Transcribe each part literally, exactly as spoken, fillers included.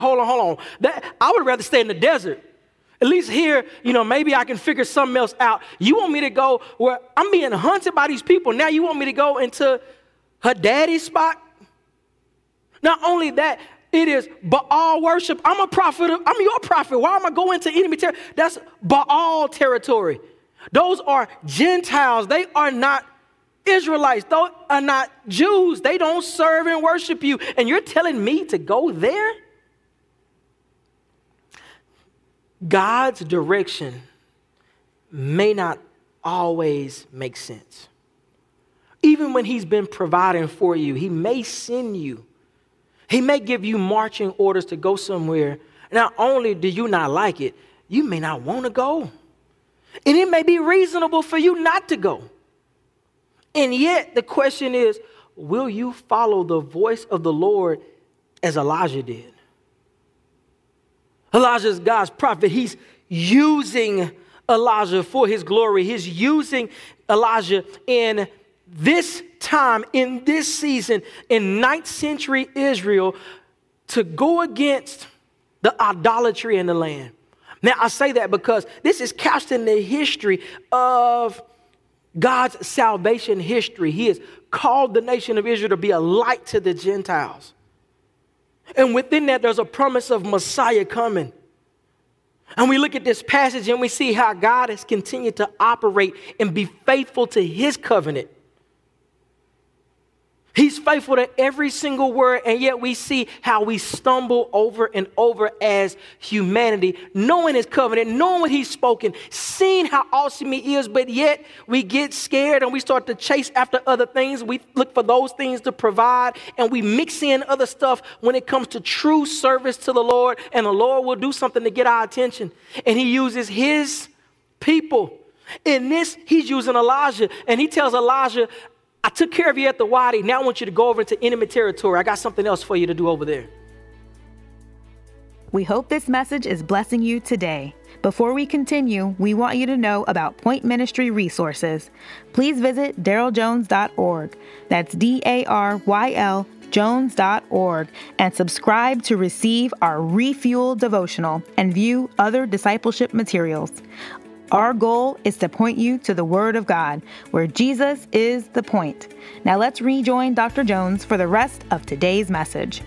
hold on, hold on. That, I would rather stay in the desert. At least here, you know, maybe I can figure something else out. You want me to go where I'm being hunted by these people. Now you want me to go into her daddy's spot? Not only that, it is Baal worship. I'm a prophet. I'm your prophet. Why am I going to enemy territory? That's Baal territory. Those are Gentiles. They are not Israelites. Those are not Jews. They don't serve and worship you. And you're telling me to go there? God's direction may not always make sense. Even when he's been providing for you, he may send you. He may give you marching orders to go somewhere. Not only do you not like it, you may not want to go. And it may be reasonable for you not to go. And yet the question is, will you follow the voice of the Lord as Elijah did? Elijah is God's prophet. He's using Elijah for his glory. He's using Elijah in this time, in this season, in ninth century Israel, to go against the idolatry in the land. Now, I say that because this is couched in the history of God's salvation history. He has called the nation of Israel to be a light to the Gentiles. And within that, there's a promise of Messiah coming. And we look at this passage and we see how God has continued to operate and be faithful to his covenant. He's faithful to every single word, and yet we see how we stumble over and over as humanity, knowing his covenant, knowing what he's spoken, seeing how awesome he is, but yet we get scared and we start to chase after other things. We look for those things to provide, and we mix in other stuff when it comes to true service to the Lord, and the Lord will do something to get our attention, and he uses his people. In this, he's using Elijah, and he tells Elijah, I took care of you at the Wadi. Now I want you to go over into enemy territory. I got something else for you to do over there. We hope this message is blessing you today. Before we continue, we want you to know about Point Ministry resources. Please visit daryl jones dot org. That's D A R Y L jones dot org and subscribe to receive our Refuel devotional and view other discipleship materials. Our goal is to point you to the Word of God, where Jesus is the point. Now let's rejoin Doctor Jones for the rest of today's message.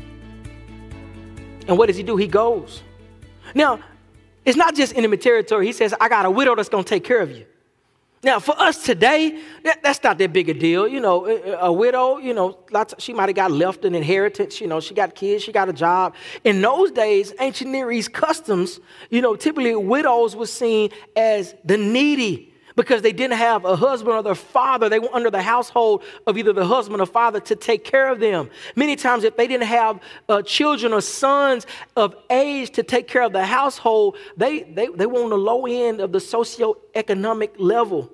And what does he do? He goes. Now, it's not just enemy territory. He says, I got a widow that's going to take care of you. Now, for us today, that, that's not that big a deal. You know, a, a widow, you know, lots of, she might have got left an inheritance. You know, she got kids, she got a job. In those days, ancient Near East customs, you know, typically widows were seen as the needy because they didn't have a husband or their father. They were under the household of either the husband or father to take care of them. Many times, if they didn't have uh, children or sons of age to take care of the household, they, they, they were on the low end of the socioeconomic level.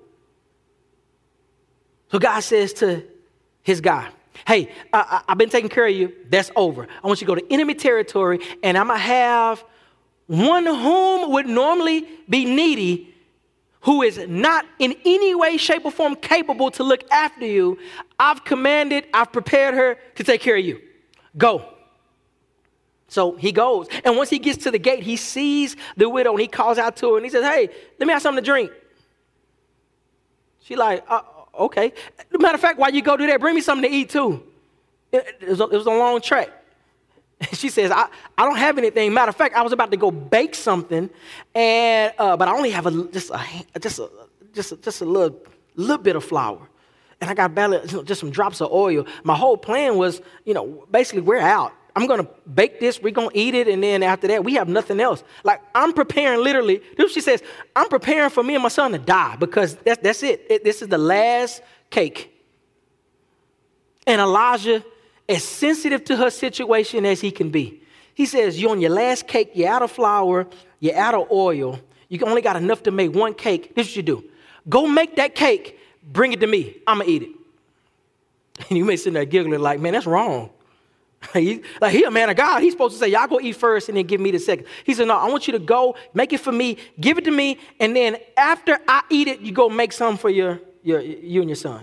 So God says to his guy, hey, I, I, I've been taking care of you. That's over. I want you to go to enemy territory, and I'm going to have one whom would normally be needy, who is not in any way, shape, or form capable to look after you. I've commanded, I've prepared her to take care of you. Go. So he goes. And once he gets to the gate, he sees the widow, and he calls out to her, and he says, hey, let me have something to drink. She's like, uh okay. Matter of fact, while you go do that, bring me something to eat too. It, it, was, a, it was a long trek. She says, I, I don't have anything. Matter of fact, I was about to go bake something, and uh, but I only have a just a just a just a, just a little little bit of flour, and I got barely, just some drops of oil. My whole plan was, you know, basically we're out. I'm going to bake this. We're going to eat it. And then after that, we have nothing else. Like, I'm preparing literally. She says, I'm preparing for me and my son to die because that's, that's it. it. This is the last cake. And Elijah, as sensitive to her situation as he can be, he says, you're on your last cake. You're out of flour. You're out of oil. You only got enough to make one cake. This is what you do. Go make that cake. Bring it to me. I'm going to eat it. And you may sit there giggling like, man, that's wrong. He, like he a man of God. He's supposed to say, y'all go eat first and then give me the second. He said, no, I want you to go make it for me, give it to me, and then after I eat it, you go make some for your, your you and your son.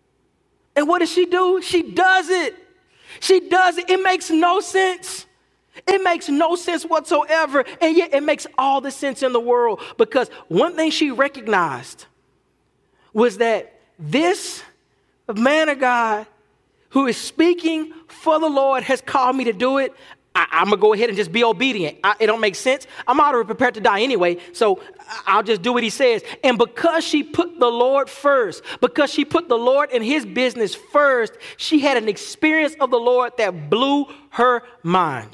And what does she do? She does it. She does it. It makes no sense. It makes no sense whatsoever, and yet it makes all the sense in the world, because one thing she recognized was that this man of God who is speaking for the Lord has called me to do it. I, I'm going to go ahead and just be obedient. I, it don't make sense. I'm already prepared to die anyway, so I'll just do what he says. And because she put the Lord first, because she put the Lord and his business first, she had an experience of the Lord that blew her mind.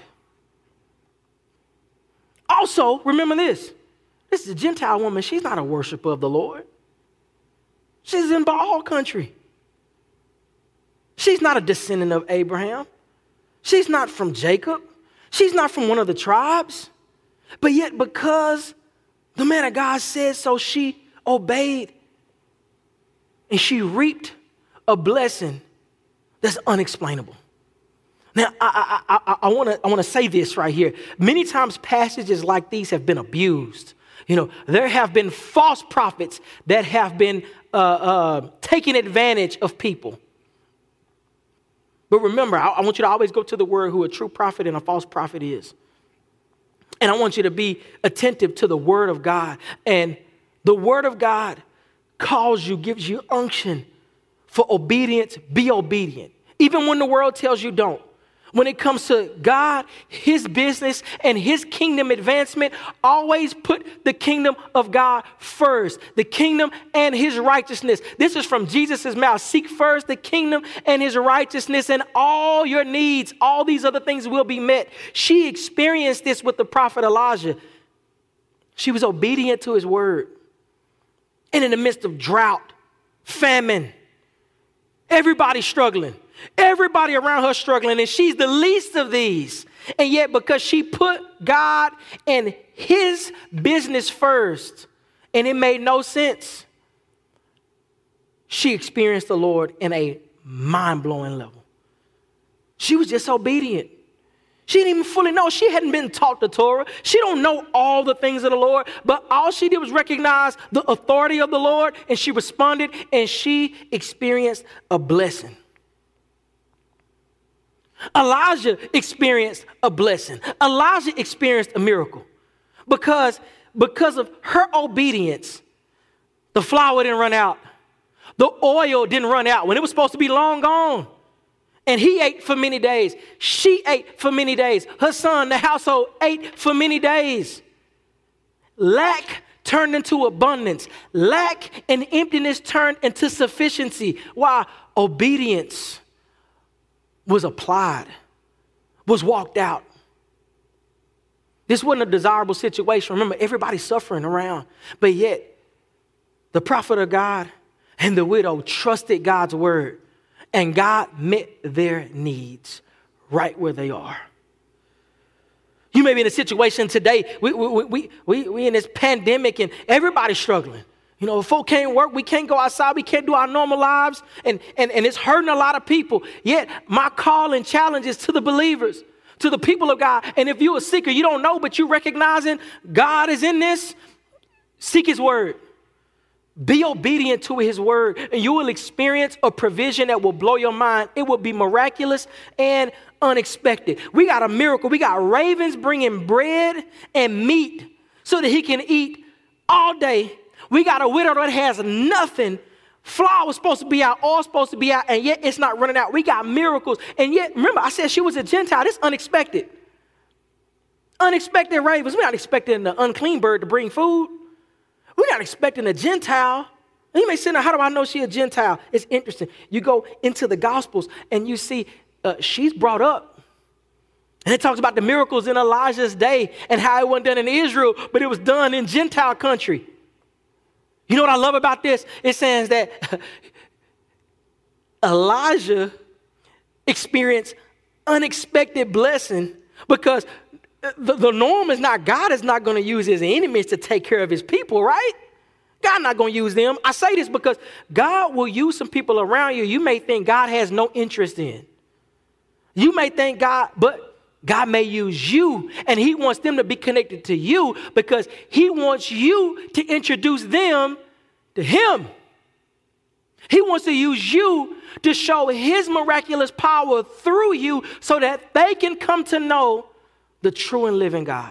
Also, remember this. This is a Gentile woman. She's not a worshiper of the Lord. She's in Baal country. She's not a descendant of Abraham. She's not from Jacob. She's not from one of the tribes. But yet, because the man of God said so, she obeyed. And she reaped a blessing that's unexplainable. Now, I, I, I, I want to I want to say this right here. Many times passages like these have been abused. You know, there have been false prophets that have been uh, uh, taking advantage of people. But remember, I, I want you to always go to the word who a true prophet and a false prophet is. And I want you to be attentive to the word of God. And the word of God calls you, gives you unction for obedience. Be obedient. Even when the world tells you don't. When it comes to God, his business, and his kingdom advancement, always put the kingdom of God first. The kingdom and his righteousness. This is from Jesus' mouth. Seek first the kingdom and his righteousness, and all your needs, all these other things will be met. She experienced this with the prophet Elijah. She was obedient to his word. And in the midst of drought, famine, everybody's struggling. Everybody around her struggling, and she's the least of these. And yet, because she put God and his business first, and it made no sense, she experienced the Lord in a mind-blowing level. She was just obedient. She didn't even fully know. She hadn't been taught the Torah. She don't know all the things of the Lord, but all she did was recognize the authority of the Lord, and she responded, and she experienced a blessing. Elijah experienced a blessing. Elijah experienced a miracle because, because of her obedience, the flour didn't run out. The oil didn't run out when it was supposed to be long gone. And he ate for many days. She ate for many days. Her son, the household, ate for many days. Lack turned into abundance. Lack and emptiness turned into sufficiency. Why? Obedience was applied, was walked out. This wasn't a desirable situation. Remember, everybody's suffering around. But yet, the prophet of God and the widow trusted God's word. And God met their needs right where they are. You may be in a situation today, we, we, we, we, we in this pandemic and everybody's struggling. You know, if folk can't work, we can't go outside, we can't do our normal lives, and, and, and it's hurting a lot of people. Yet, my call and challenge is to the believers, to the people of God. And if you're a seeker, you don't know, but you're recognizing God is in this, seek his word. Be obedient to his word, and you will experience a provision that will blow your mind. It will be miraculous and unexpected. We got a miracle. We got ravens bringing bread and meat so that he can eat all day. We got a widow that has nothing. Flour was supposed to be out, oil supposed to be out, and yet it's not running out. We got miracles. And yet, remember, I said she was a Gentile. This is unexpected. Unexpected ravens. We're not expecting the unclean bird to bring food. We're not expecting a Gentile. And you may say, now, how do I know she's a Gentile? It's interesting. You go into the Gospels and you see uh, she's brought up. And it talks about the miracles in Elijah's day and how it wasn't done in Israel, but it was done in Gentile country. You know what I love about this? It says that Elijah experienced unexpected blessing because the, the norm is not, God is not going to use his enemies to take care of his people, right? God not going to use them. I say this because God will use some people around you you may think God has no interest in. You may think God, but God may use you, and he wants them to be connected to you because he wants you to introduce them to him. He wants to use you to show his miraculous power through you so that they can come to know the true and living God.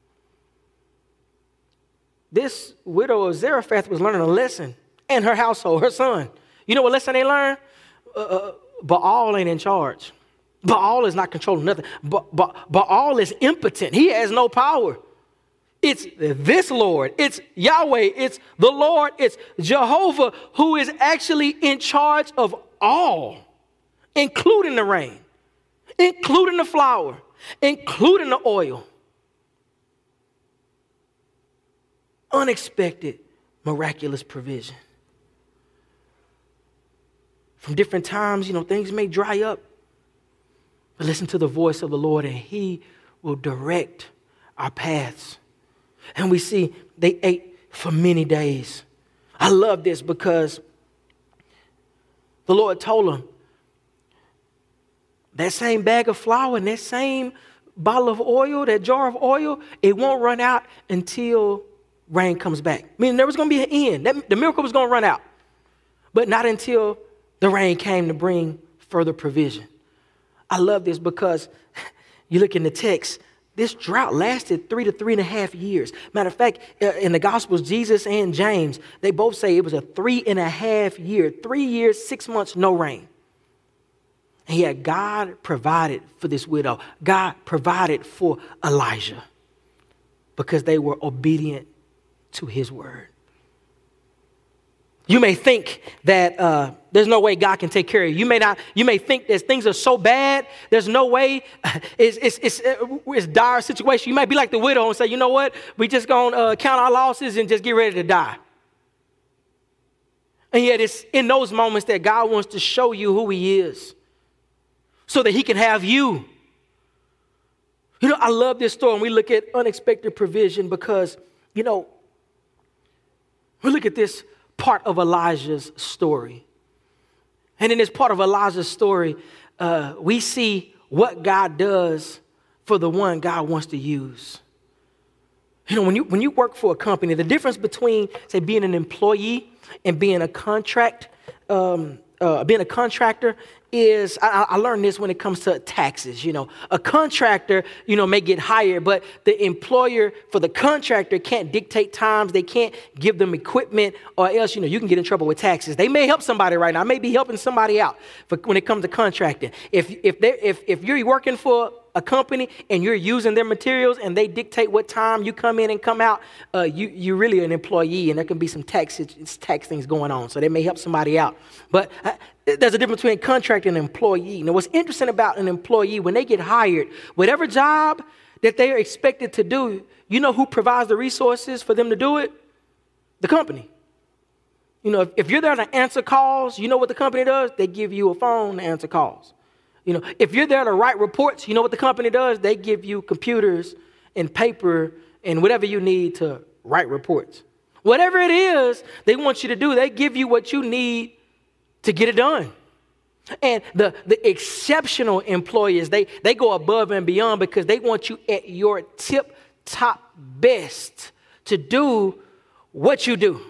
This widow of Zarephath was learning a lesson, and her household, her son. You know what lesson they learned? Uh, Baal ain't in charge. Baal is not controlling nothing. Ba- ba- Baal is impotent. He has no power. It's this Lord. It's Yahweh. It's the Lord. It's Jehovah who is actually in charge of all, including the rain, including the flour, including the oil. Unexpected, miraculous provision. From different times, you know, things may dry up. But listen to the voice of the Lord, and he will direct our paths. And we see they ate for many days. I love this because the Lord told them, that same bag of flour and that same bottle of oil, that jar of oil, it won't run out until rain comes back. Meaning there was going to be an end. That, the miracle was going to run out. But not until the rain came to bring further provision. I love this because you look in the text, this drought lasted three to three and a half years. Matter of fact, in the Gospels, Jesus and James, they both say it was a three and a half year, three years, six months, no rain. And yet God provided for this widow. God provided for Elijah because they were obedient to his word. You may think that uh, there's no way God can take care of you. You may not. You may think that things are so bad. There's no way. It's it's it's, it's dire situation. You might be like the widow and say, you know what? We just gonna uh, count our losses and just get ready to die. And yet it's in those moments that God wants to show you who he is, so that he can have you. You know, I love this story. And we look at unexpected provision because, you know, we look at this part of Elijah's story. And in this part of Elijah's story, uh, we see what God does for the one God wants to use. You know, when you when you work for a company, the difference between, say, being an employee and being a contract, um, uh, being a contractor is, I, I learned this when it comes to taxes. You know, a contractor, you know, may get hired, but the employer for the contractor can't dictate times. They can't give them equipment, or else, you know, you can get in trouble with taxes. They may help somebody right now. I may be helping somebody out for when it comes to contracting. If if they if if you're working for a company and you're using their materials and they dictate what time you come in and come out, uh, you, you're really an employee, and there can be some tax, tax things going on. So they may help somebody out. But uh, there's a difference between contract and employee. Now, what's interesting about an employee, when they get hired, whatever job that they are expected to do, you know who provides the resources for them to do it? The company. You know, if, if you're there to answer calls, you know what the company does? They give you a phone to answer calls. You know, if you're there to write reports, you know what the company does? They give you computers and paper and whatever you need to write reports. Whatever it is they want you to do, they give you what you need to get it done. And the, the exceptional employers, they, they go above and beyond because they want you at your tip-top best to do what you do.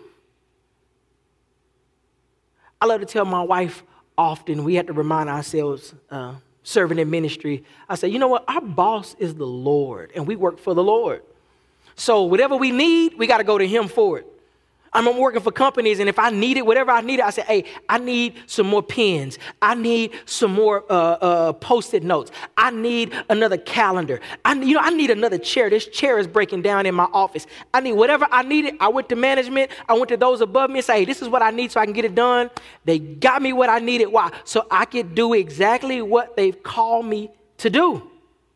I love to tell my wife often, we have to remind ourselves, uh, serving in ministry, I say, you know what? Our boss is the Lord, and we work for the Lord. So whatever we need, we got to go to him for it. I'm working for companies, and if I need it, whatever I need it, I say, hey, I need some more pens. I need some more uh, uh, Post-it notes. I need another calendar. I, you know, I need another chair. This chair is breaking down in my office. I need whatever I needed. I went to management. I went to those above me and say, hey, this is what I need so I can get it done. They got me what I needed. Why? So I could do exactly what they've called me to do.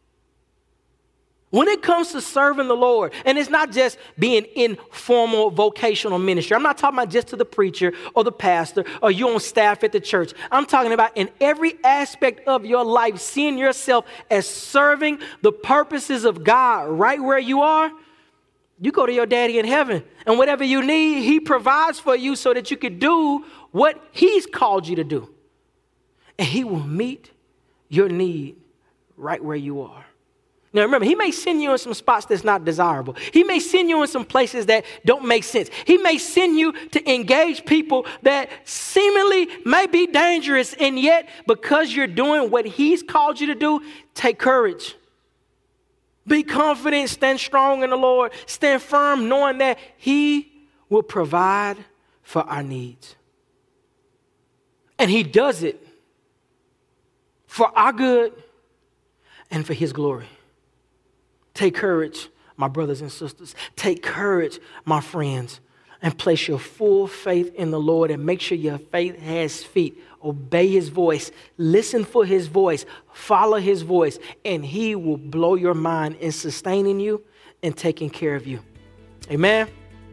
When it comes to serving the Lord, and it's not just being in formal vocational ministry. I'm not talking about just to the preacher or the pastor or you on staff at the church. I'm talking about in every aspect of your life, seeing yourself as serving the purposes of God right where you are. You go to your daddy in heaven, and whatever you need, he provides for you so that you can do what he's called you to do. And he will meet your need right where you are. Now, remember, he may send you in some spots that's not desirable. He may send you in some places that don't make sense. He may send you to engage people that seemingly may be dangerous, and yet, because you're doing what he's called you to do, take courage. Be confident, stand strong in the Lord, stand firm, knowing that he will provide for our needs. And he does it for our good and for his glory. Take courage, my brothers and sisters. Take courage, my friends, and place your full faith in the Lord and make sure your faith has feet. Obey his voice. Listen for his voice. Follow his voice, and he will blow your mind in sustaining you and taking care of you. Amen.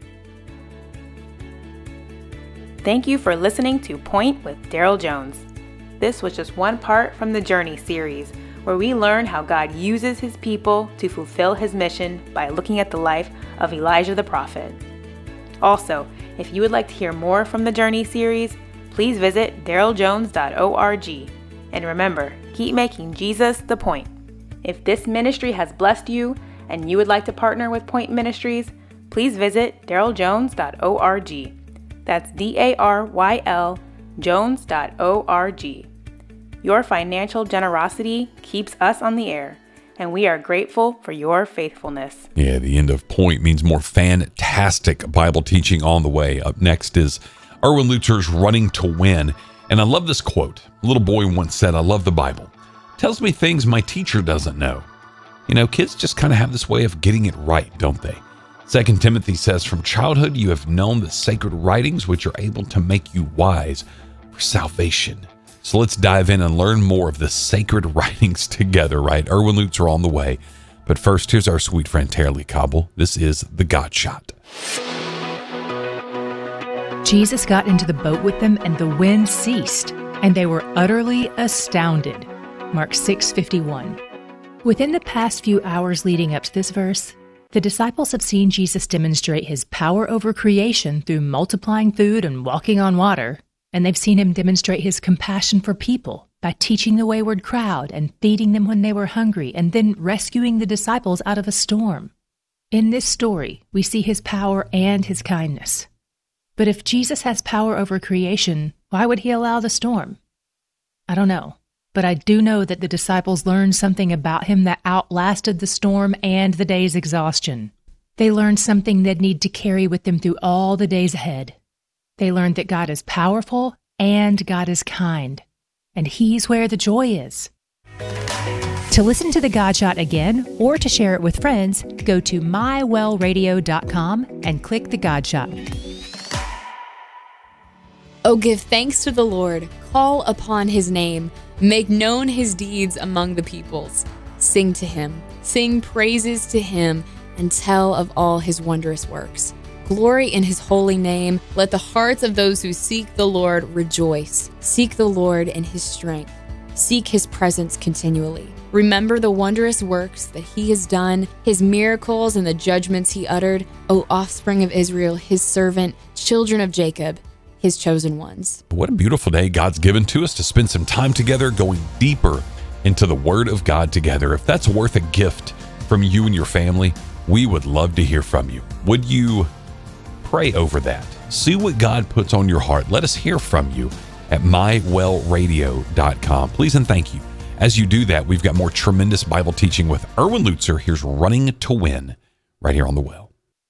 Thank you for listening to Point with Daryl Jones. This was just one part from the Journey series, where we learn how God uses his people to fulfill his mission by looking at the life of Elijah the prophet. Also, if you would like to hear more from the Journey series, please visit daryl jones dot org. And remember, keep making Jesus the point. If this ministry has blessed you and you would like to partner with Point Ministries, please visit daryl jones dot org. That's D A R Y L jones dot org. Your financial generosity keeps us on the air, and we are grateful for your faithfulness. Yeah, the end of Point means more fantastic Bible teaching on the way. Up next is Erwin Lutzer's Running to Win. And I love this quote. A little boy once said, I love the Bible. Tells me things my teacher doesn't know. You know, kids just kind of have this way of getting it right, don't they? Second Timothy says, from childhood you have known the sacred writings which are able to make you wise for salvation. So let's dive in and learn more of the sacred writings together, right? Erwin Lutzer on the way. But first, here's our sweet friend Tara-Leigh Cobble. This is The God Shot. Jesus got into the boat with them, and the wind ceased, and they were utterly astounded. Mark six fifty-one. Within the past few hours leading up to this verse, the disciples have seen Jesus demonstrate his power over creation through multiplying food and walking on water, and they've seen him demonstrate his compassion for people by teaching the wayward crowd and feeding them when they were hungry, and then rescuing the disciples out of a storm. In this story, we see his power and his kindness. But if Jesus has power over creation, why would he allow the storm? I don't know, but I do know that the disciples learned something about him that outlasted the storm and the day's exhaustion. They learned something they'd need to carry with them through all the days ahead. They learned that God is powerful and God is kind, and he's where the joy is. To listen to The God Shot again or to share it with friends, go to my well radio dot com and click The God Shot. Oh, give thanks to the Lord, call upon his name, make known his deeds among the peoples. Sing to him, sing praises to him, and tell of all his wondrous works. Glory in his holy name. Let the hearts of those who seek the Lord rejoice. Seek the Lord in his strength. Seek his presence continually. Remember the wondrous works that he has done, his miracles and the judgments he uttered, O offspring of Israel, his servant, children of Jacob, his chosen ones. What a beautiful day God's given to us to spend some time together, going deeper into the Word of God together. If that's worth a gift from you and your family, we would love to hear from you. Would you pray over that? See what God puts on your heart. Let us hear from you at my well radio dot com. Please and thank you. As you do that, we've got more tremendous Bible teaching with Erwin Lutzer. Here's Running to Win right here on The Well.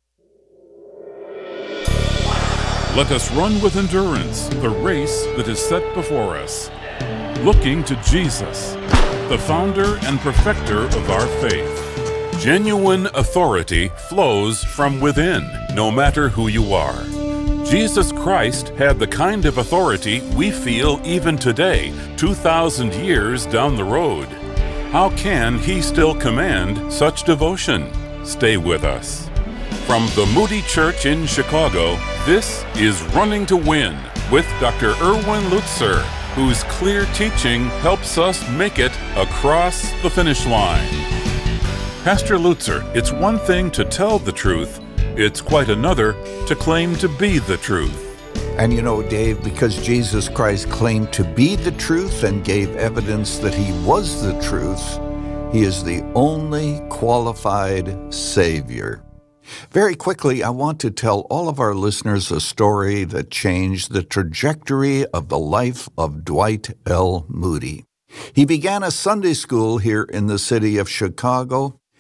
Let us run with endurance the race that is set before us, looking to Jesus, the founder and perfecter of our faith. Genuine authority flows from within, no matter who you are. Jesus Christ had the kind of authority we feel even today, two thousand years down the road. How can he still command such devotion? Stay with us. From the Moody Church in Chicago, this is Running to Win with Doctor Erwin Lutzer, whose clear teaching helps us make it across the finish line. Pastor Lutzer, it's one thing to tell the truth, it's quite another to claim to be the truth. And you know, Dave, because Jesus Christ claimed to be the truth and gave evidence that he was the truth, he is the only qualified Savior. Very quickly, I want to tell all of our listeners a story that changed the trajectory of the life of Dwight L. Moody. He began a Sunday school here in the city of Chicago,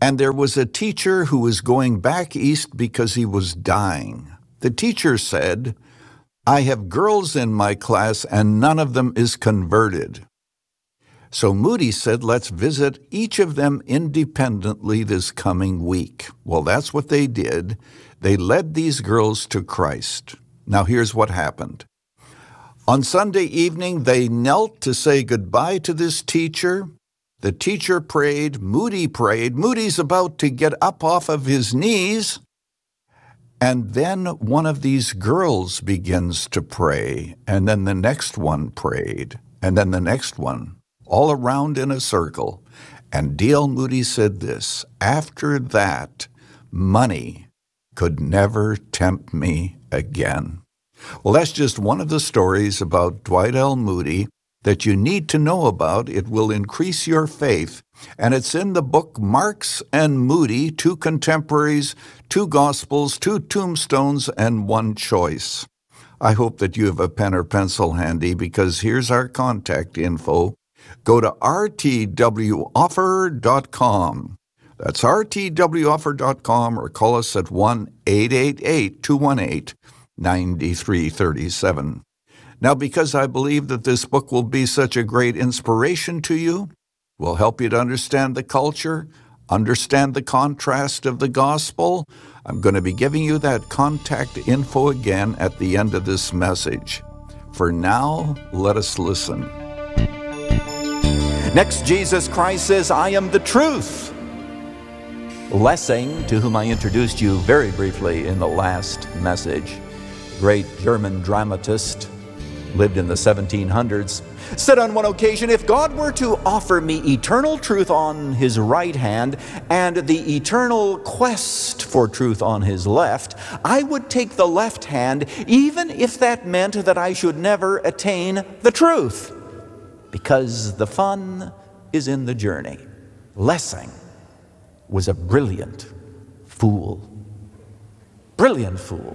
And there was a teacher who was going back east because he was dying. The teacher said, "I have girls in my class and none of them is converted." So Moody said, "Let's visit each of them independently this coming week." Well, that's what they did. They led these girls to Christ. Now here's what happened. On Sunday evening, they knelt to say goodbye to this teacher. The teacher prayed, Moody prayed. Moody's about to get up off of his knees. And then one of these girls begins to pray. And then the next one prayed. And then the next one, all around in a circle. And D L Moody said this, "After that, money could never tempt me again." Well, that's just one of the stories about Dwight L. Moody that you need to know about. It will increase your faith. And it's in the book Marks and Moody, Two Contemporaries, Two Gospels, Two Tombstones, and One Choice. I hope that you have a pen or pencil handy, because here's our contact info. Go to r t w offer dot com. That's r t w offer dot com, or call us at one eight eight eight, two one eight, nine three three seven. Now, because I believe that this book will be such a great inspiration to you, will help you to understand the culture, understand the contrast of the gospel, I'm going to be giving you that contact info again at the end of this message. For now, let us listen. Next, Jesus Christ says, "I am the truth." Lessing, to whom I introduced you very briefly in the last message, great German dramatist, lived in the seventeen hundreds, said on one occasion, "If God were to offer me eternal truth on his right hand and the eternal quest for truth on his left, I would take the left hand, even if that meant that I should never attain the truth, because the fun is in the journey." Lessing was a brilliant fool. Brilliant fool.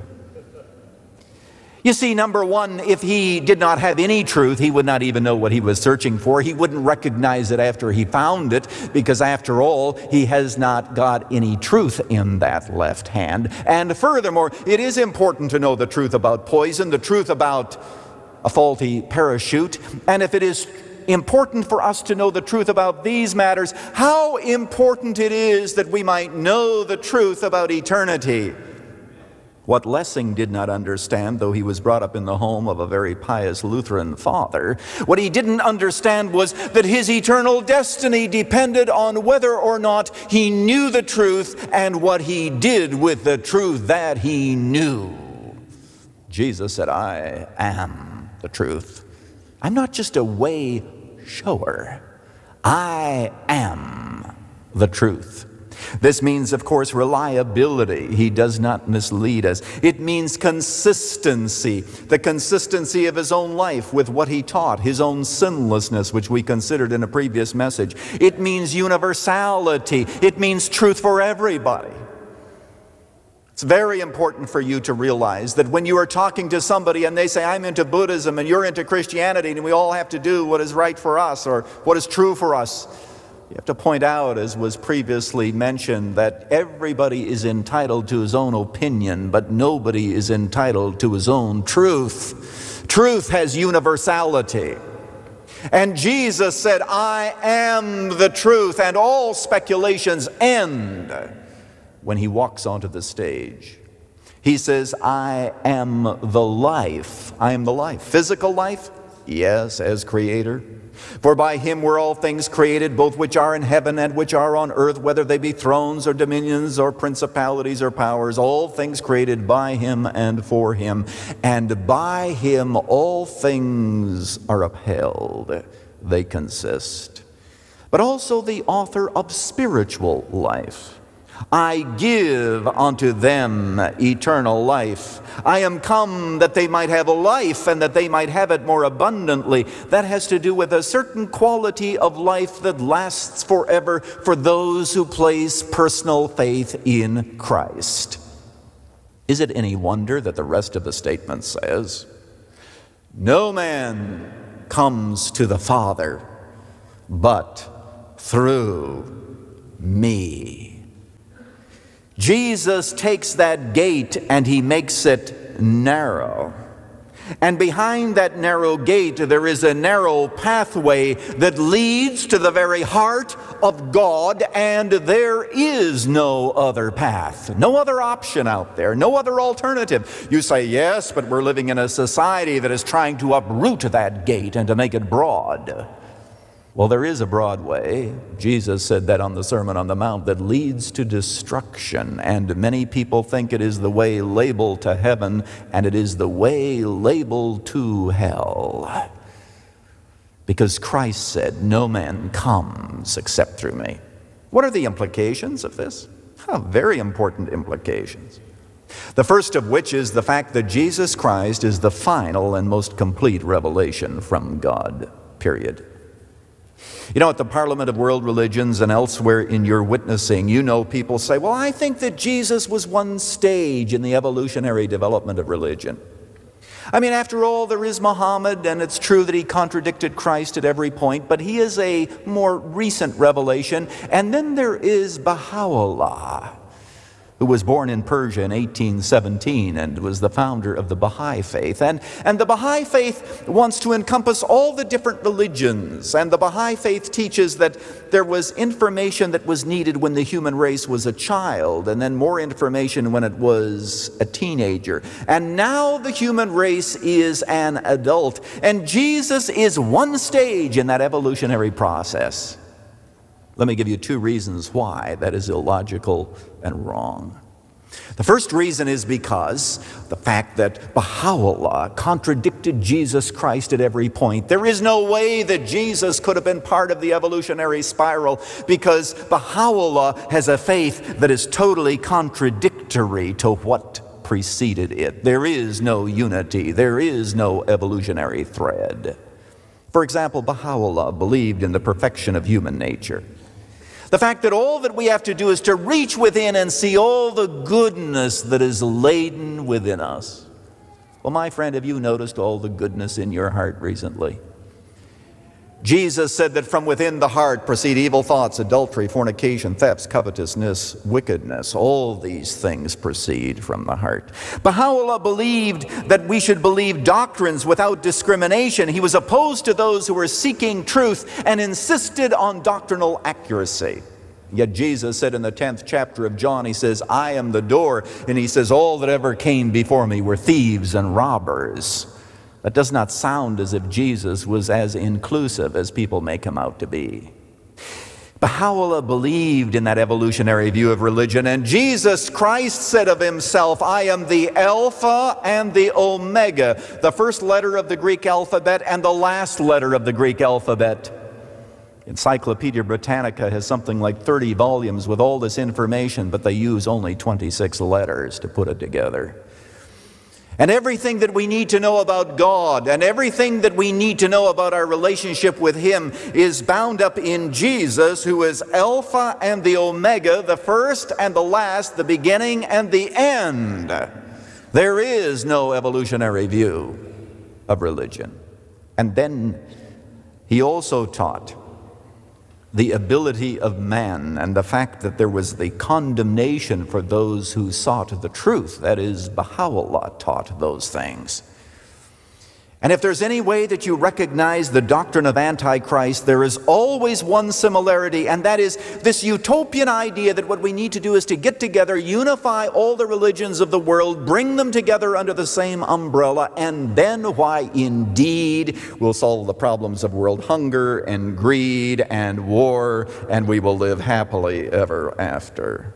You see, number one, if he did not have any truth, he would not even know what he was searching for. He wouldn't recognize it after he found it, because after all, he has not got any truth in that left hand. And furthermore, it is important to know the truth about poison, the truth about a faulty parachute. And if it is important for us to know the truth about these matters, how important it is that we might know the truth about eternity. What Lessing did not understand, though he was brought up in the home of a very pious Lutheran father, what he didn't understand was that his eternal destiny depended on whether or not he knew the truth and what he did with the truth that he knew. Jesus said, "I am the truth." I'm not just a way shower. I am the truth. This means, of course, reliability. He does not mislead us. It means consistency, the consistency of his own life with what he taught, his own sinlessness, which we considered in a previous message. It means universality. It means truth for everybody. It's very important for you to realize that when you are talking to somebody and they say, "I'm into Buddhism and you're into Christianity and we all have to do what is right for us or what is true for us," you have to point out, as was previously mentioned, that everybody is entitled to his own opinion, but nobody is entitled to his own truth. Truth has universality. And Jesus said, "I am the truth," and all speculations end when he walks onto the stage. He says, "I am the life." I am the life. Physical life? Yes, as creator. "For by him were all things created, both which are in heaven and which are on earth, whether they be thrones or dominions or principalities or powers, all things created by him and for him. And by him all things are upheld." They consist. But also the author of spiritual life. "I give unto them eternal life. I am come that they might have a life and that they might have it more abundantly." That has to do with a certain quality of life that lasts forever for those who place personal faith in Christ. Is it any wonder that the rest of the statement says, "No man comes to the Father but through me"? Jesus takes that gate and he makes it narrow. And behind that narrow gate, there is a narrow pathway that leads to the very heart of God, and there is no other path, no other option out there, no other alternative. You say, yes, but we're living in a society that is trying to uproot that gate and to make it broad. Well, there is a broad way. Jesus said that on the Sermon on the Mount, that leads to destruction. And many people think it is the way labeled to heaven, and it is the way labeled to hell. Because Christ said, no man comes except through me. What are the implications of this? Oh, very important implications. The first of which is the fact that Jesus Christ is the final and most complete revelation from God, period. You know, at the Parliament of World Religions and elsewhere in your witnessing, you know people say, well, I think that Jesus was one stage in the evolutionary development of religion. I mean, after all, there is Muhammad, and it's true that he contradicted Christ at every point, but he is a more recent revelation. And then there is Baha'u'llah, who was born in Persia in eighteen seventeen and was the founder of the Baha'i faith. And, and the Baha'i faith wants to encompass all the different religions. And the Baha'i faith teaches that there was information that was needed when the human race was a child, and then more information when it was a teenager. And now the human race is an adult. And Jesus is one stage in that evolutionary process. Let me give you two reasons why that is illogical and wrong. The first reason is because the fact that Baha'u'llah contradicted Jesus Christ at every point. There is no way that Jesus could have been part of the evolutionary spiral, because Baha'u'llah has a faith that is totally contradictory to what preceded it. There is no unity. There is no evolutionary thread. For example, Baha'u'llah believed in the perfection of human nature. The fact that all that we have to do is to reach within and see all the goodness that is laden within us. Well, my friend, have you noticed all the goodness in your heart recently? Jesus said that from within the heart proceed evil thoughts, adultery, fornication, thefts, covetousness, wickedness. All these things proceed from the heart. Baha'u'llah believed that we should believe doctrines without discrimination. He was opposed to those who were seeking truth and insisted on doctrinal accuracy. Yet Jesus said in the tenth chapter of John, he says, I am the door. And he says, all that ever came before me were thieves and robbers. That does not sound as if Jesus was as inclusive as people make him out to be. Baha'u'llah believed in that evolutionary view of religion, and Jesus Christ said of himself, I am the Alpha and the Omega, the first letter of the Greek alphabet and the last letter of the Greek alphabet. Encyclopedia Britannica has something like thirty volumes with all this information, but they use only twenty-six letters to put it together. And everything that we need to know about God and everything that we need to know about our relationship with Him is bound up in Jesus, who is Alpha and the Omega, the first and the last, the beginning and the end. There is no evolutionary view of religion. And then he also taught the ability of man and the fact that there was the condemnation for those who sought the truth. That is, Baha'u'llah taught those things. And if there's any way that you recognize the doctrine of Antichrist, there is always one similarity, and that is this utopian idea that what we need to do is to get together, unify all the religions of the world, bring them together under the same umbrella, and then, why, indeed, we'll solve the problems of world hunger and greed and war, and we will live happily ever after.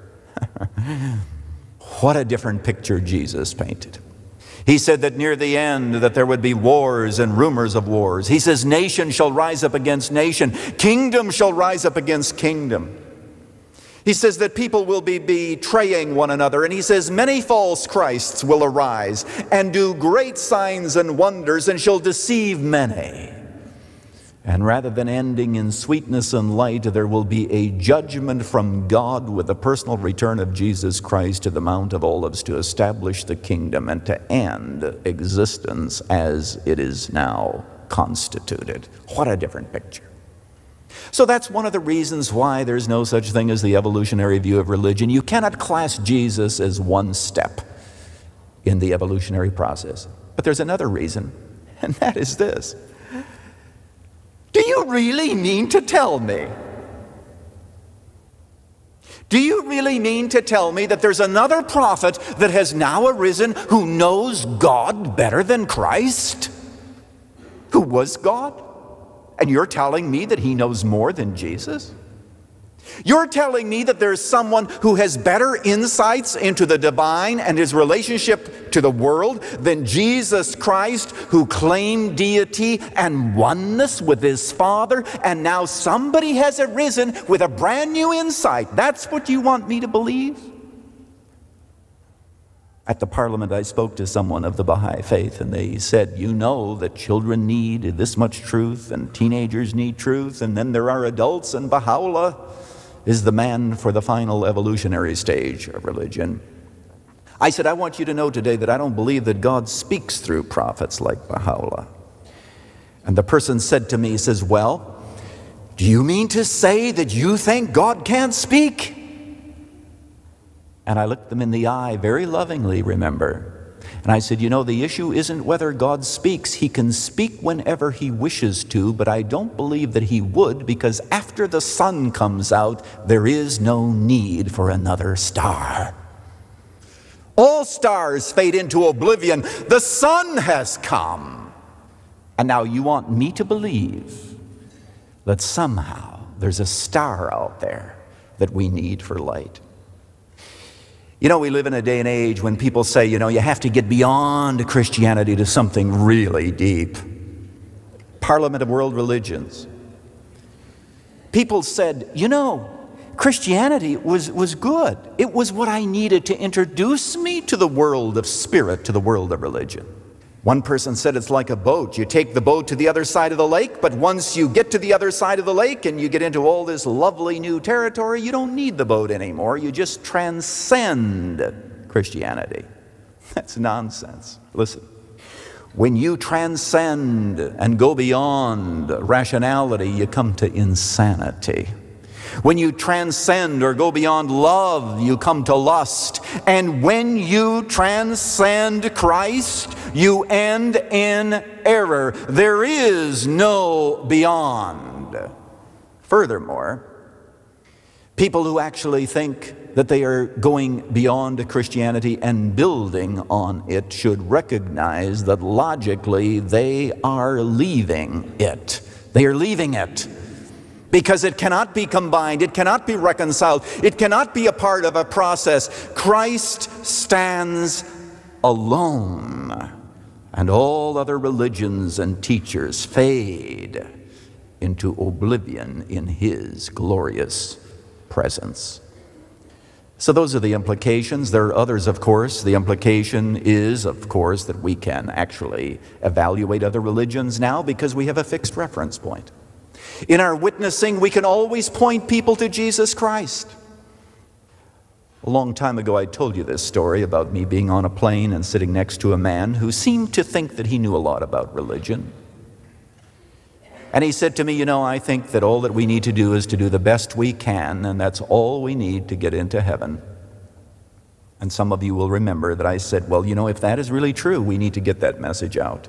What a different picture Jesus painted. He said that near the end that there would be wars and rumors of wars. He says nation shall rise up against nation. Kingdom shall rise up against kingdom. He says that people will be betraying one another. And he says many false Christs will arise and do great signs and wonders and shall deceive many. And rather than ending in sweetness and light, there will be a judgment from God with the personal return of Jesus Christ to the Mount of Olives to establish the kingdom and to end existence as it is now constituted. What a different picture. So that's one of the reasons why there's no such thing as the evolutionary view of religion. You cannot class Jesus as one step in the evolutionary process. But there's another reason, and that is this. Do you really mean to tell me? Do you really mean to tell me that there's another prophet that has now arisen who knows God better than Christ? Who was God? And you're telling me that he knows more than Jesus? You're telling me that there's someone who has better insights into the divine and his relationship to the world than Jesus Christ, who claimed deity and oneness with his Father, and now somebody has arisen with a brand new insight. That's what you want me to believe? At the Parliament, I spoke to someone of the Baha'i faith, and they said, you know that children need this much truth, and teenagers need truth, and then there are adults, and Baha'u'llah is the man for the final evolutionary stage of religion. I said, I want you to know today that I don't believe that God speaks through prophets like Baha'u'llah. And the person said to me, he says, well, do you mean to say that you think God can't speak? And I looked them in the eye very lovingly, remember. And I said, you know, the issue isn't whether God speaks. He can speak whenever he wishes to, but I don't believe that he would, because after the sun comes out, there is no need for another star. All stars fade into oblivion. The sun has come. And now you want me to believe that somehow there's a star out there that we need for light. You know, we live in a day and age when people say, you know, you have to get beyond Christianity to something really deep. Parliament of World Religions. People said, you know, Christianity was, was good. It was what I needed to introduce me to the world of spirit, to the world of religion. One person said it's like a boat. You take the boat to the other side of the lake, but once you get to the other side of the lake and you get into all this lovely new territory, you don't need the boat anymore. You just transcend Christianity. That's nonsense. Listen, when you transcend and go beyond rationality, you come to insanity. When you transcend or go beyond love, you come to lust. And when you transcend Christ, you end in error. There is no beyond. Furthermore, people who actually think that they are going beyond Christianity and building on it should recognize that logically they are leaving it. They are leaving it. Because it cannot be combined, it cannot be reconciled, it cannot be a part of a process. Christ stands alone, and all other religions and teachers fade into oblivion in his glorious presence. So those are the implications. There are others, of course. The implication is, of course, that we can actually evaluate other religions now because we have a fixed reference point. In our witnessing, we can always point people to Jesus Christ. A long time ago, I told you this story about me being on a plane and sitting next to a man who seemed to think that he knew a lot about religion. And he said to me, you know, I think that all that we need to do is to do the best we can, and that's all we need to get into heaven. And some of you will remember that I said, well, you know, if that is really true, we need to get that message out.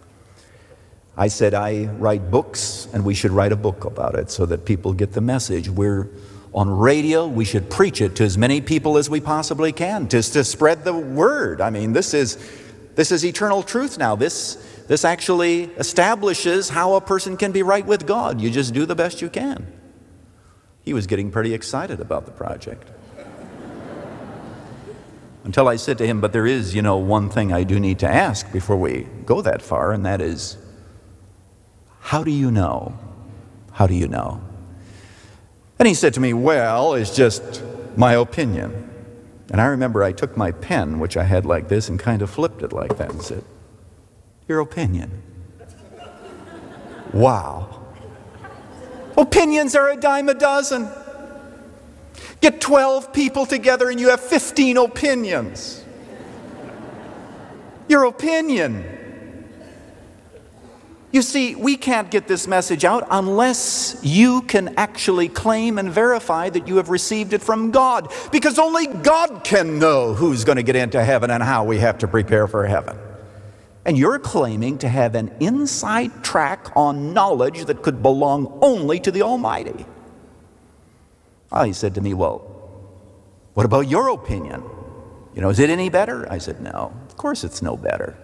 I said, I write books, and we should write a book about it so that people get the message. We're on radio. We should preach it to as many people as we possibly can, just to spread the word. I mean, this is, this is eternal truth now. This, this actually establishes how a person can be right with God. You just do the best you can. He was getting pretty excited about the project. Until I said to him, but there is, you know, one thing I do need to ask before we go that far, and that is, how do you know? How do you know? And he said to me, well, it's just my opinion. And I remember I took my pen, which I had like this, and kind of flipped it like that and said, your opinion. Wow. Opinions are a dime a dozen. Get twelve people together and you have fifteen opinions. Your opinion. You see, we can't get this message out unless you can actually claim and verify that you have received it from God, because only God can know who's going to get into heaven and how we have to prepare for heaven. And you're claiming to have an inside track on knowledge that could belong only to the Almighty. Oh, he said to me, well, what about your opinion? You know, is it any better? I said, no, of course it's no better.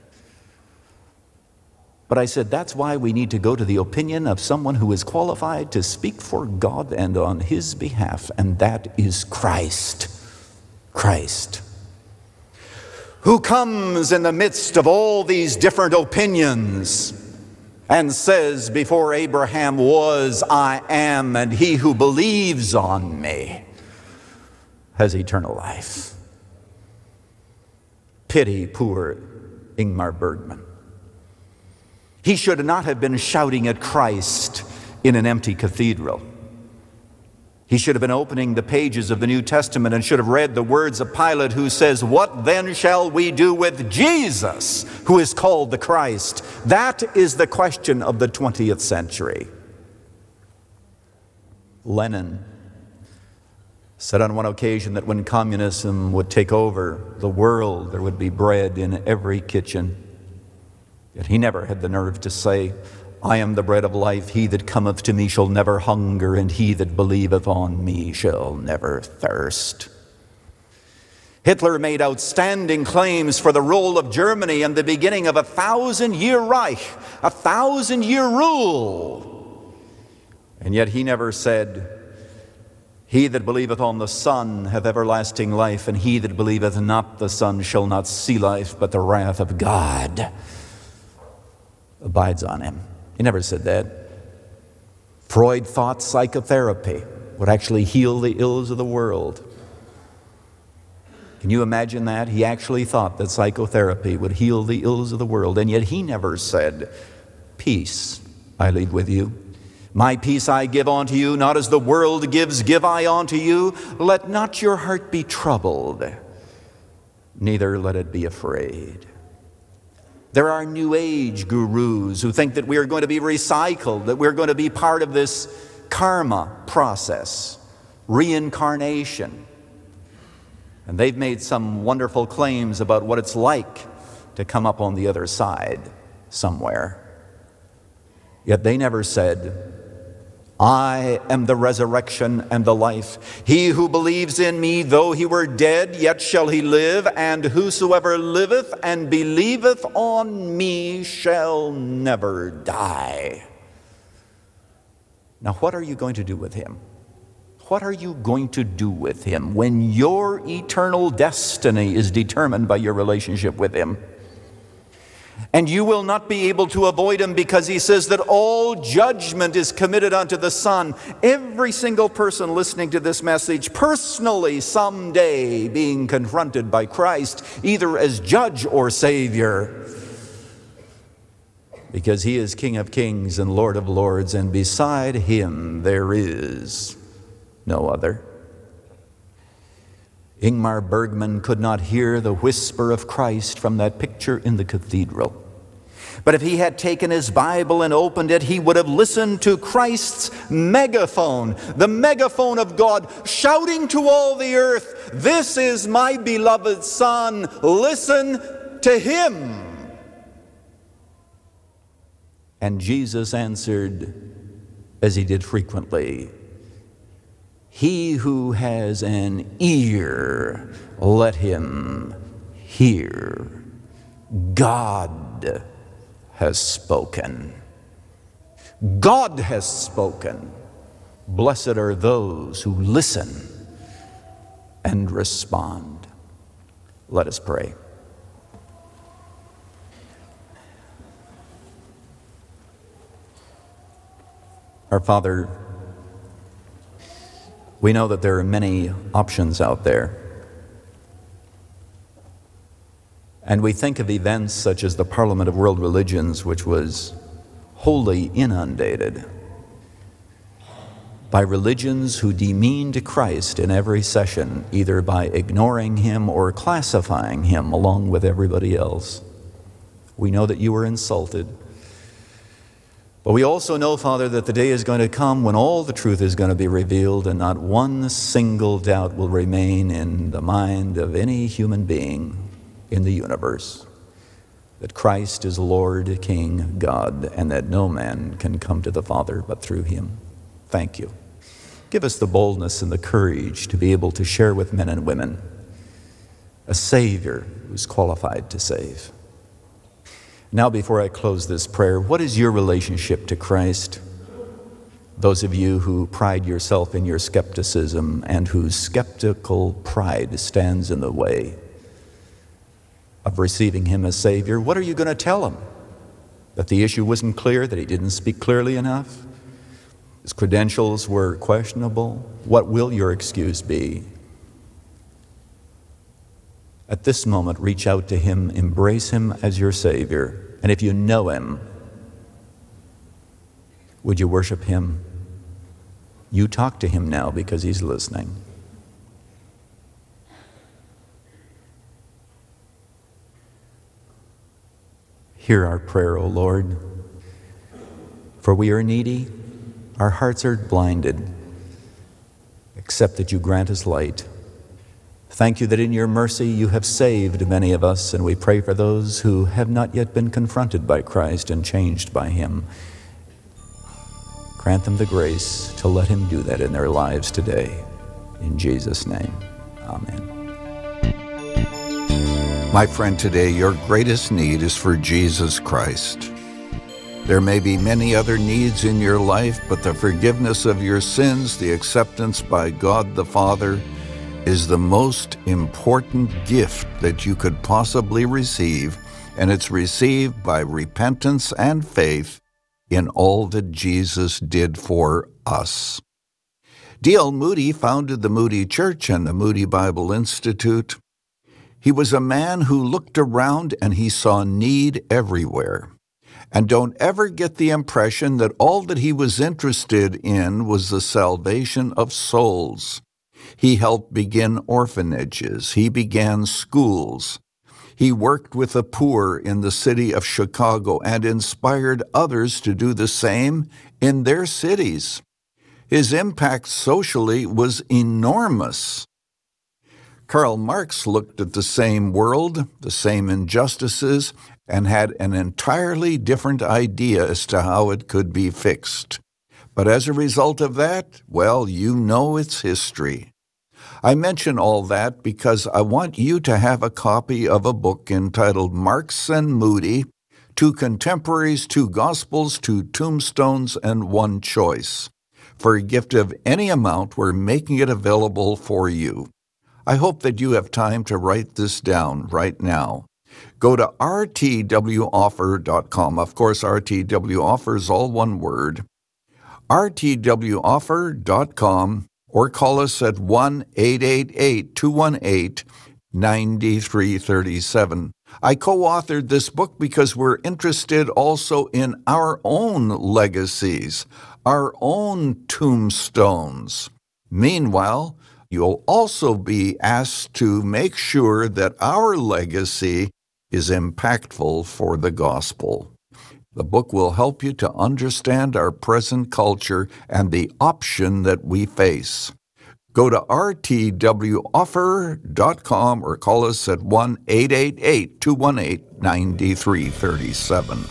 But I said, that's why we need to go to the opinion of someone who is qualified to speak for God and on His behalf, and that is Christ. Christ, who comes in the midst of all these different opinions and says, before Abraham was, I am, and he who believes on me has eternal life. Pity poor Ingmar Bergman. He should not have been shouting at Christ in an empty cathedral. He should have been opening the pages of the New Testament and should have read the words of Pilate, who says, what then shall we do with Jesus, who is called the Christ? That is the question of the twentieth century. Lenin said on one occasion that when communism would take over the world, there would be bread in every kitchen. Yet he never had the nerve to say, I am the bread of life. He that cometh to me shall never hunger, and he that believeth on me shall never thirst. Hitler made outstanding claims for the role of Germany and the beginning of a thousand-year Reich, a thousand-year rule. And yet he never said, he that believeth on the Son hath everlasting life, and he that believeth not the Son shall not see life, but the wrath of God abides on him. He never said that. Freud thought psychotherapy would actually heal the ills of the world. Can you imagine that? He actually thought that psychotherapy would heal the ills of the world, and yet he never said, peace I leave with you. My peace I give unto you, not as the world gives, give I unto you. Let not your heart be troubled, neither let it be afraid. There are New Age gurus who think that we are going to be recycled, that we're going to be part of this karma process, reincarnation. And they've made some wonderful claims about what it's like to come up on the other side somewhere. Yet they never said, I am the resurrection and the life. He who believes in me, though he were dead, yet shall he live, and whosoever liveth and believeth on me shall never die. Now, what are you going to do with him? What are you going to do with him when your eternal destiny is determined by your relationship with him? And you will not be able to avoid him, because he says that all judgment is committed unto the Son. Every single person listening to this message, personally someday being confronted by Christ, either as judge or Savior. Because he is King of kings and Lord of lords, and beside him there is no other. Ingmar Bergman could not hear the whisper of Christ from that picture in the cathedral. But if he had taken his Bible and opened it, he would have listened to Christ's megaphone, the megaphone of God, shouting to all the earth, this is my beloved Son, listen to him. And Jesus answered, as he did frequently, he who has an ear, let him hear. God has spoken. God has spoken. Blessed are those who listen and respond. Let us pray. Our Father, we know that there are many options out there. And we think of events such as the Parliament of World Religions, which was wholly inundated by religions who demeaned Christ in every session, either by ignoring him or classifying him along with everybody else. We know that you were insulted. But we also know, Father, that the day is going to come when all the truth is going to be revealed and not one single doubt will remain in the mind of any human being in the universe, that Christ is Lord, King, God, and that no man can come to the Father but through him. Thank you. Give us the boldness and the courage to be able to share with men and women a Savior who's qualified to save. Now, before I close this prayer, what is your relationship to Christ? Those of you who pride yourself in your skepticism and whose skeptical pride stands in the way of receiving him as Savior, what are you going to tell him? That the issue wasn't clear, that he didn't speak clearly enough? His credentials were questionable? What will your excuse be? At this moment, reach out to him, embrace him as your Savior. And if you know him, would you worship him? You talk to him now because he's listening. Hear our prayer, O Lord, for we are needy, our hearts are blinded, except that you grant us light. Thank you that in your mercy you have saved many of us, and we pray for those who have not yet been confronted by Christ and changed by him. Grant them the grace to let him do that in their lives today. In Jesus' name, amen. My friend, today your greatest need is for Jesus Christ. There may be many other needs in your life, but the forgiveness of your sins, the acceptance by God the Father, is the most important gift that you could possibly receive, and it's received by repentance and faith in all that Jesus did for us. D L Moody founded the Moody Church and the Moody Bible Institute. He was a man who looked around and he saw need everywhere. And don't ever get the impression that all that he was interested in was the salvation of souls. He helped begin orphanages. He began schools. He worked with the poor in the city of Chicago and inspired others to do the same in their cities. His impact socially was enormous. Karl Marx looked at the same world, the same injustices, and had an entirely different idea as to how it could be fixed. But as a result of that, well, you know its history. I mention all that because I want you to have a copy of a book entitled Marx and Moody, Two Contemporaries, Two Gospels, Two Tombstones, and One Choice. For a gift of any amount, we're making it available for you. I hope that you have time to write this down right now. Go to r t w offer dot com. Of course, R T W Offer is all one word. r t w offer dot com, or call us at one eight eight eight, two one eight, nine three three seven. I co-authored this book because we're interested also in our own legacies, our own tombstones. Meanwhile, you'll also be asked to make sure that our legacy is impactful for the gospel. The book will help you to understand our present culture and the option that we face. Go to r t w offer dot com or call us at one eight eight eight, two one eight, nine three three seven.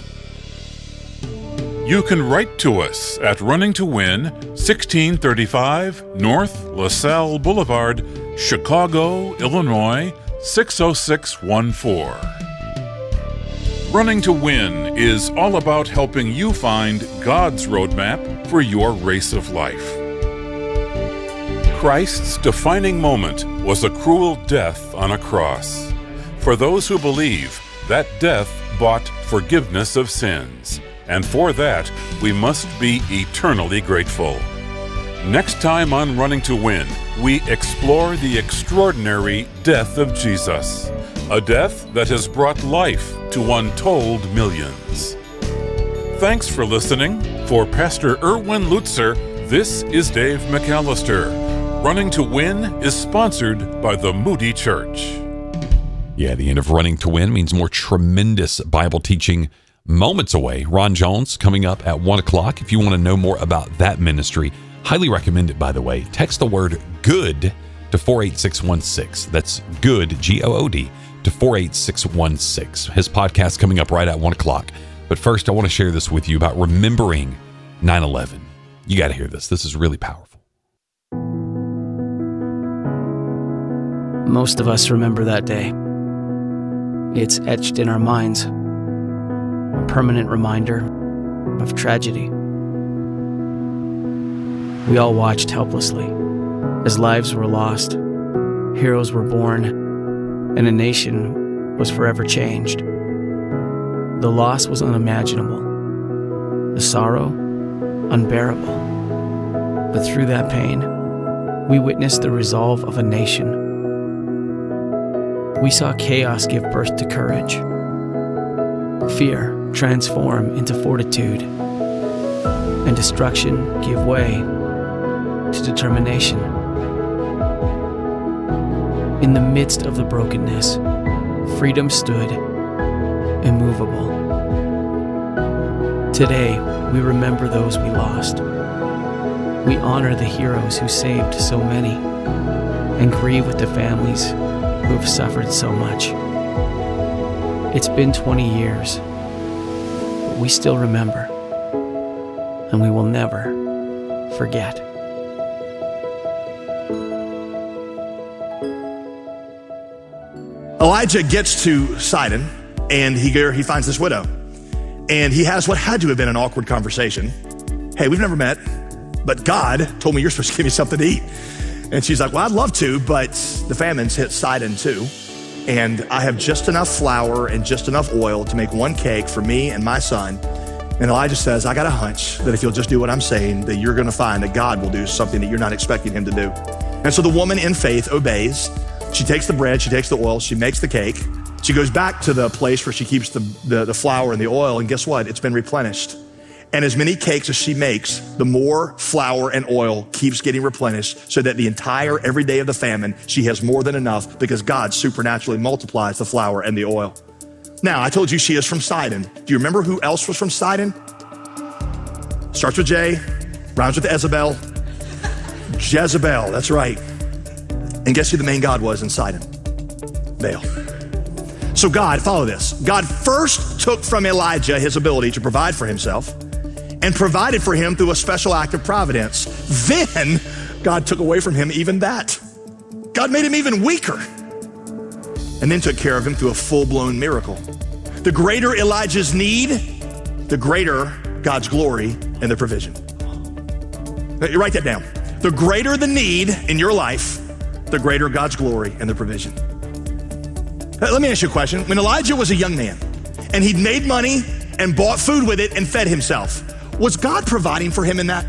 You can write to us at Running to Win, sixteen thirty-five North LaSalle Boulevard, Chicago, Illinois, six oh six one four. Running to Win is all about helping you find God's roadmap for your race of life. Christ's defining moment was a cruel death on a cross. For those who believe, that death bought forgiveness of sins, and for that we must be eternally grateful. Next time on Running to Win, we explore the extraordinary death of Jesus, a death that has brought life to untold millions. Thanks for listening. For Pastor Erwin Lutzer, this is Dave McAllister. Running to Win is sponsored by the Moody Church. Yeah, the end of Running to Win means more tremendous Bible teaching moments away. Ron Jones coming up at one o'clock. If you want to know more about that ministry, highly recommend it, by the way. Text the word GOOD to four eight six one six. That's GOOD, G O O D, to four eight six one six. His podcast coming up right at one o'clock. But first, I want to share this with you about remembering nine eleven. You got to hear this. This is really powerful. Most of us remember that day. It's etched in our minds, a permanent reminder of tragedy. We all watched helplessly as lives were lost, heroes were born, and a nation was forever changed. The loss was unimaginable, the sorrow unbearable. But through that pain, we witnessed the resolve of a nation. We saw chaos give birth to courage, fear transform into fortitude, and destruction give way to determination. In the midst of the brokenness, freedom stood immovable. Today, we remember those we lost. We honor the heroes who saved so many, and grieve with the families who have suffered so much. It's been twenty years, but we still remember, and we will never forget. Elijah gets to Sidon, and he, he finds this widow. And he has what had to have been an awkward conversation. Hey, we've never met, but God told me you're supposed to give me something to eat. And she's like, well, I'd love to, but the famine's hit Sidon too. And I have just enough flour and just enough oil to make one cake for me and my son. And Elijah says, I got a hunch that if you'll just do what I'm saying, that you're gonna find that God will do something that you're not expecting him to do. And so the woman in faith obeys. She takes the bread, she takes the oil, she makes the cake. She goes back to the place where she keeps the, the, the flour and the oil, and guess what? It's been replenished. And as many cakes as she makes, the more flour and oil keeps getting replenished, so that the entire every day of the famine, she has more than enough because God supernaturally multiplies the flour and the oil. Now, I told you she is from Sidon. Do you remember who else was from Sidon? Starts with J, rhymes with Jezebel. Jezebel, that's right. And guess who the main god was in Sidon? Baal. So God, follow this. God first took from Elijah his ability to provide for himself and provided for him through a special act of providence. Then God took away from him even that. God made him even weaker and then took care of him through a full-blown miracle. The greater Elijah's need, the greater God's glory and the provision. You write that down. The greater the need in your life, the greater God's glory and the provision. Let me ask you a question. When Elijah was a young man and he'd made money and bought food with it and fed himself, was God providing for him in that?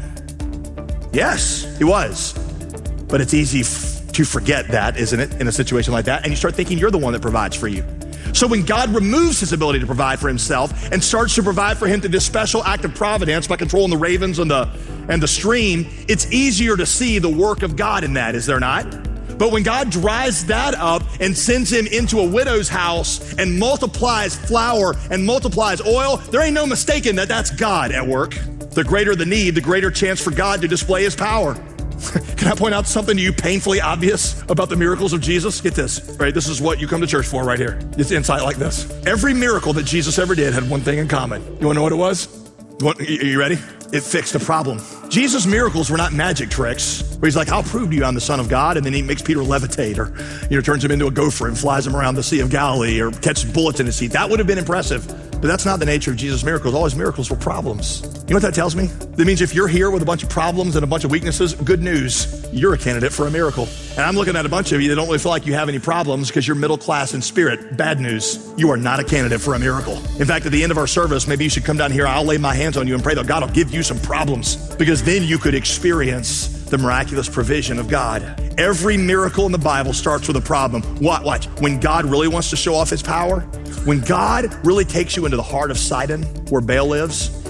Yes, he was. But it's easy f- to forget that, isn't it, in a situation like that? And you start thinking you're the one that provides for you. So when God removes his ability to provide for himself and starts to provide for him through this special act of providence by controlling the ravens and the, and the stream, it's easier to see the work of God in that, is there not? But when God dries that up and sends him into a widow's house and multiplies flour and multiplies oil, there ain't no mistaking that that's God at work. The greater the need, the greater chance for God to display his power. Can I point out something to you painfully obvious about the miracles of Jesus? Get this, right? This is what you come to church for right here. It's insight like this. Every miracle that Jesus ever did had one thing in common. You wanna know what it was? You want, are you ready? It fixed a problem. Jesus' miracles were not magic tricks where he's like, I'll prove to you I'm the Son of God, and then he makes Peter levitate or you know, turns him into a gopher and flies him around the Sea of Galilee or catches bullets in his seat. That would have been impressive, but that's not the nature of Jesus' miracles. All his miracles were problems. You know what that tells me? That means if you're here with a bunch of problems and a bunch of weaknesses, good news, you're a candidate for a miracle. And I'm looking at a bunch of you that don't really feel like you have any problems because you're middle class in spirit. Bad news, you are not a candidate for a miracle. In fact, at the end of our service, maybe you should come down here, I'll lay my hands on you and pray that God will give you some problems, because then you could experience the miraculous provision of God. Every miracle in the Bible starts with a problem. What? Watch. When God really wants to show off his power, when God really takes you into the heart of Sidon, where Baal lives,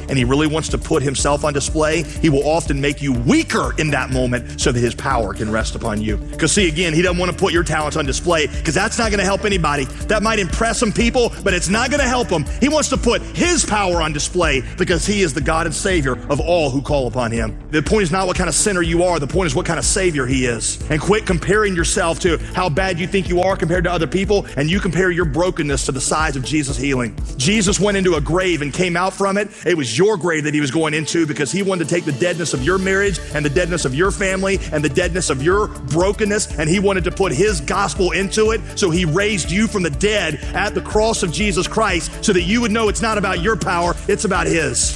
and he really wants to put himself on display, he will often make you weaker in that moment so that his power can rest upon you. Because see, again, he doesn't want to put your talents on display because that's not going to help anybody. That might impress some people, but it's not going to help them. He wants to put his power on display because he is the God and Savior of all who call upon him. The point is not what kind of sinner you are. The point is what kind of Savior he is. And quit comparing yourself to how bad you think you are compared to other people, and you compare your brokenness to the size of Jesus' healing. Jesus went into a grave and came out from it. It was your grave that he was going into because he wanted to take the deadness of your marriage and the deadness of your family and the deadness of your brokenness, and he wanted to put his gospel into it. So he raised you from the dead at the cross of Jesus Christ so that you would know it's not about your power, it's about his.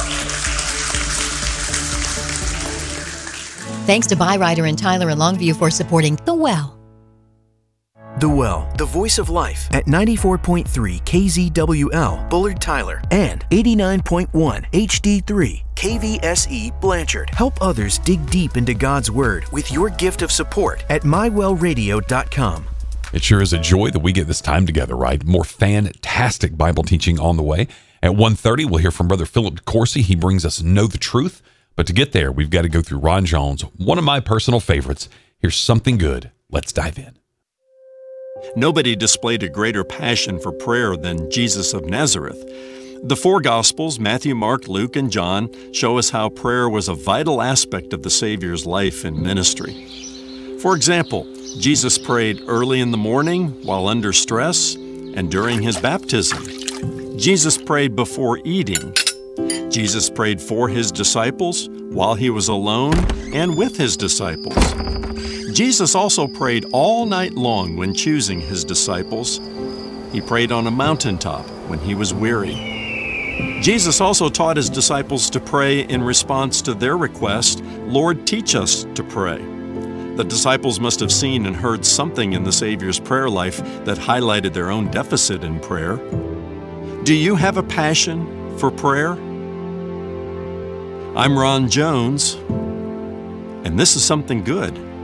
Thanks to Byrider and Tyler in Longview for supporting The Well. The Well, the voice of life at ninety-four point three K Z W L, Bullard Tyler, and eighty-nine point one H D three K V S E Blanchard. Help others dig deep into God's Word with your gift of support at my well radio dot com. It sure is a joy that we get this time together, right? More fantastic Bible teaching on the way. At one thirty, we'll hear from Brother Philip Corsi. He brings us Know the Truth. But to get there, we've got to go through Ron Jones, one of my personal favorites. Here's something good. Let's dive in. Nobody displayed a greater passion for prayer than Jesus of Nazareth. The four Gospels, Matthew, Mark, Luke, and John, show us how prayer was a vital aspect of the Savior's life and ministry. For example, Jesus prayed early in the morning, while under stress, and during his baptism. Jesus prayed before eating. Jesus prayed for his disciples while he was alone and with his disciples. Jesus also prayed all night long when choosing his disciples. He prayed on a mountaintop when he was weary. Jesus also taught his disciples to pray in response to their request, "Lord, teach us to pray." The disciples must have seen and heard something in the Savior's prayer life that highlighted their own deficit in prayer. Do you have a passion for prayer? I'm Ron Jones, and this is Something Good.